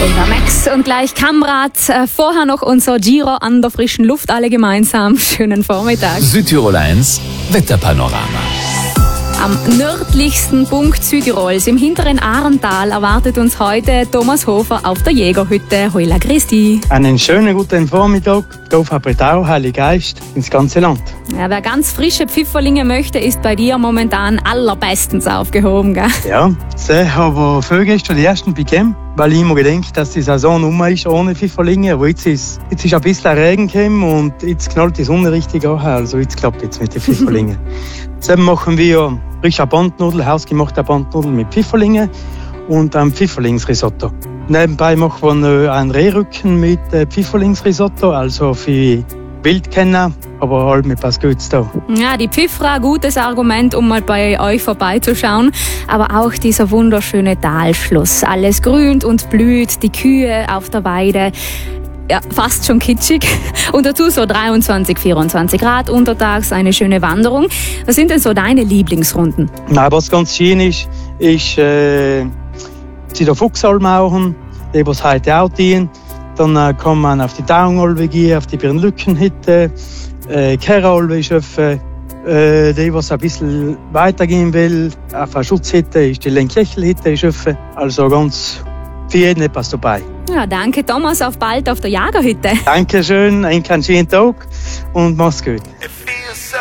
Und der Max und gleich Kamrat. Vorher noch unser Giro an der frischen Luft, alle gemeinsam. Schönen Vormittag. Südtirol 1 Wetterpanorama. Am nördlichsten Punkt Südtirols, im hinteren Ahrental, erwartet uns heute Thomas Hofer auf der Jägerhütte. Hola Christi. Einen schönen guten Vormittag auf Abretau, Heiliggeist, ins ganze Land. Ja, wer ganz frische Pfifferlinge möchte, ist bei dir momentan allerbestens aufgehoben, gell? Ja, ich habe vorgestern die ersten bekommen, weil ich immer gedacht, dass die Saison rum ist ohne Pfifferlinge. Aber jetzt ist ein bisschen Regen gekommen und jetzt knallt die Sonne richtig an. Also jetzt klappt es mit den Pfifferlingen. Zusammen machen wir frische Bandnudel, hausgemachte Bandnudel mit Pfifferlingen und ein Pfifferlingsrisotto. Nebenbei machen wir noch einen Rehrücken mit Pfifferlingsrisotto, also für Wildkenner, aber halt mit was Gutes da. Ja, die Pfiffra, gutes Argument, um mal bei euch vorbeizuschauen. Aber auch dieser wunderschöne Talschluss. Alles grünt und blüht, die Kühe auf der Weide. Ja, fast schon kitschig. Und dazu so 23, 24 Grad untertags, eine schöne Wanderung. Was sind denn so deine Lieblingsrunden? Nein, was ganz schön ist sie der Fuchsalm machen, die was heute auch dienen. Dann kann man auf die Tauenalbe gehen, auf die Birnlückenhütte, Keralbe schöpfen. Die, was ein bisschen weitergehen will, auf eine Schutzhütte ist die Lenkirchelhütte schöpfen. Also ganz für jeden etwas dabei. Ja, danke Thomas, auf bald auf der Jägerhütte. Dankeschön, einen schönen Tag und mach's gut. It feels so